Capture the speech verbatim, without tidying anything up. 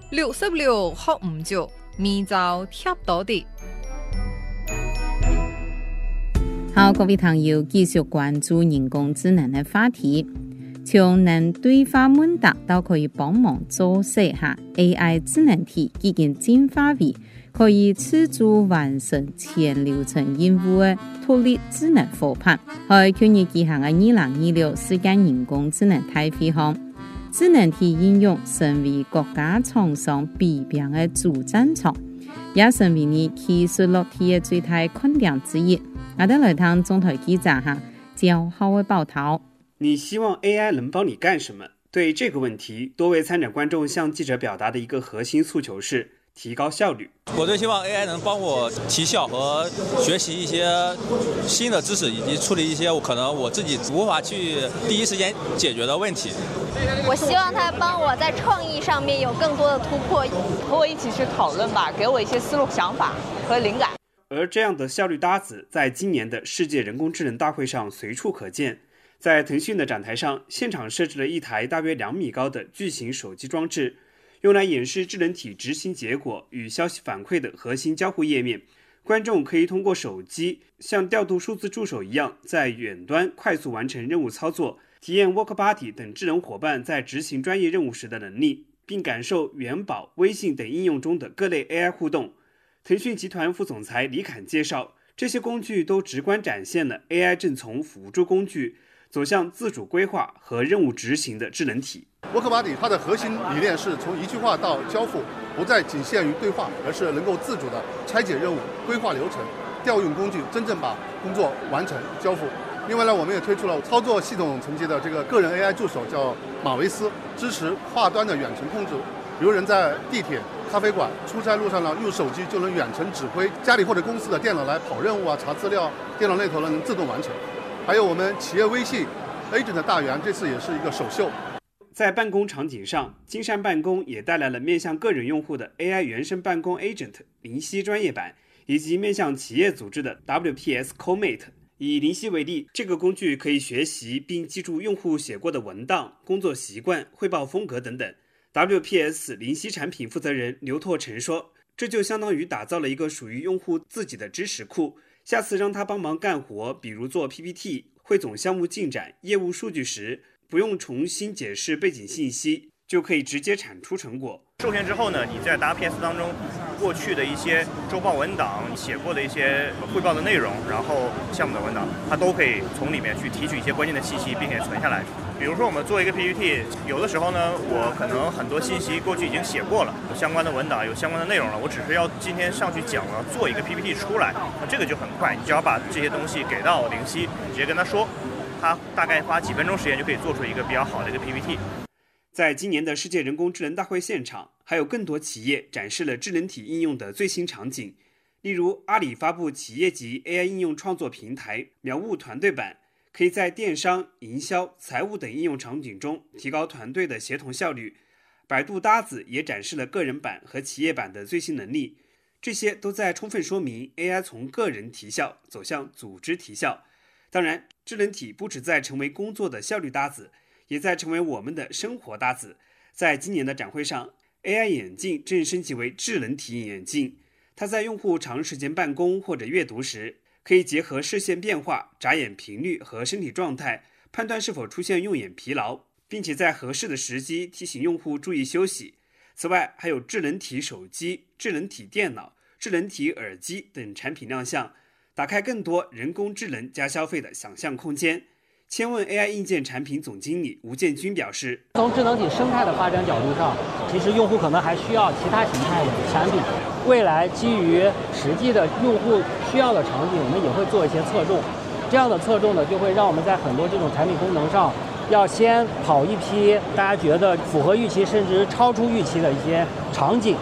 六十六學唔足，明朝貼到底。 好，各位朋友，繼續關注人工智能的話題。從能對話問答到可以幫忙做事下 A I 智能體已經進化為可以自主完成全流程任務的獨立智能夥伴。喺去年舉行嘅二零二六世界人工智能大會上，智能體應用成為各家廠商比拼嘅主戰場，也成為你技術落地嘅最大困難之一。我哋來聽中台記者哈較好嘅報道。 你希望 A I 能幫你幹什麼？對這個問題，多位參展觀眾向記者表達的一個核心訴求是提高效率。 我最希望 A I 能幫我提效和學習一些新的知識，以及處理一些可能我自己無法去第一時間解決的問題。 我希望他幫我在創意上面有更多的突破， 和我一起去討論吧，給我一些思路、想法和靈感。 而這樣的效率搭子，在今年的世界人工智能大會上隨處可見。在騰訊的展台上，現場設置了一台大約兩米高的巨型手機裝置，用來演示智能體執行結果與消息反饋的核心交互頁面。觀眾可以通過手機像調度數字助手一樣，在遠端快速完成任務操作，體驗 WorkBuddy 等智能夥伴在執行專業任務時的能力，並感受元寶、微信等應用中的各類 A I 互動。騰訊集團副總裁李侃介紹，這些工具都直觀展現了 A I 正從輔助工具走向自主規劃和任務執行的智能體。 WorkBuddy 它的核心理念是從一句話到交付，不再僅限於對話，而是能夠自主的拆解任務、規劃流程、調用工具，真正把工作完成交付。另外呢，我們也推出了操作系統層級的這個個人 A I 助手，叫馬維斯，支持跨端的遠程控制。比如人在地鐵、咖啡館、出差路上呢，用手機就能遠程指揮家裡或者公司的電腦來跑任務啊、查資料，電腦那頭呢能自動完成。還有我們企業微信 Agent 大元，這次也是一個首秀。 在辦公場景上，金山辦公也帶來了面向個人用戶的 A I 原生辦公 Agent 靈犀專業版，以及面向企業組織的 W P S CoMate。以靈犀為例，這個工具可以學習並記住用戶寫過的文檔、工作習慣、匯報風格等等。W P S 靈犀產品負責人劉拓成說，這就相當於打造了一個屬於用戶自己的知識庫。下次讓他幫忙幹活，比如做 P P T、匯總項目進展、業務數據時，不用重新解釋背景信息，就可以直接產出成果。 授權之後呢，你在 W P S 當中過去的一些周報文檔、你寫過的一些匯報的內容，然後項目的文檔，它都可以從裡面去提取一些關鍵的信息，並且存下來。比如說我們做一個 P P T， 有的時候呢，我可能很多信息過去已經寫過了，有相關的文檔，有相關的內容了，我只是要今天上去講了，做一個 P P T 出來，那這個就很快，你只要把這些東西給到靈犀，直接跟他說，他大概花幾分鐘時間就可以做出一個比較好的一個 P P T。 在今年的世界人工智能大會現場，還有更多企業展示了智能體應用的最新場景。例如，阿里發布企業級 A I 應用創作平台苗物團隊版，可以在電商、營銷、財務等應用場景中提高團隊的協同效率。百度搭子也展示了個人版和企業版的最新能力，這些都在充分說明 A I 從個人提效走向組織提效。當然，智能體不只在成為工作的效率搭子，也在成為我們的生活搭子。在今年的展會上， A I 眼鏡正升級為智能體眼鏡，它在用戶長時間辦公或者閱讀時，可以結合視線變化、眨眼頻率和身體狀態，判斷是否出現用眼疲勞，並且在合適的時機提醒用戶注意休息。此外，還有智能體手機、智能體電腦、智能體耳機等產品亮相，打開更多人工智能加消費的想象空間。千問 A I 硬件產品總經理吳建軍表示， 從智能體生態的發展角度上，其實用戶可能還需要其他形態的產品。未來基於實際的用戶需要的場景，我們也會做一些側重。這樣的側重呢，就會讓我們在很多這種產品功能上，要先跑一批大家覺得符合預期甚至超出預期的一些場景。